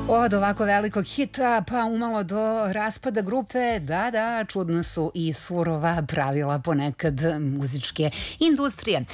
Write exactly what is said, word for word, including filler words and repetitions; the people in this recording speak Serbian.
Od ovako velikog hita pa umalo do raspada grupe, da, da, čudno su i surova pravila ponekad muzičke industrije.